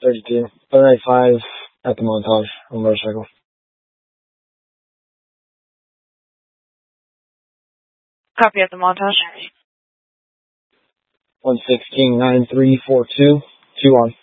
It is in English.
32. 5 at the Montage on motorcycle. Copy at the Montage. 116-9342. 2 on.